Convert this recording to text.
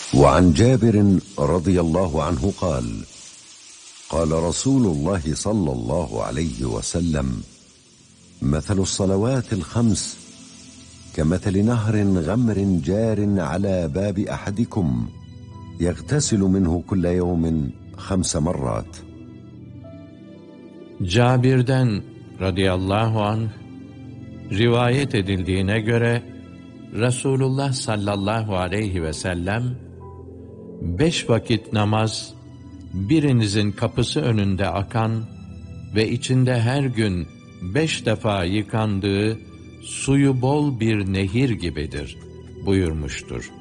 وعن جابر رضي الله عنه قال قال رسول الله صلى الله عليه وسلم مثل الصلوات الخمس كمثل نهر غمر جار على باب أحدكم يغتسل منه كل يوم 5 مرات. Cabir'den radıyallahu anh rivayet edildiğine göre Resulullah sallallahu aleyhi ve sellem 5 vakit namaz birinizin kapısı önünde akan ve içinde her gün 5 defa yıkandığı suyu bol bir nehir gibidir buyurmuştur.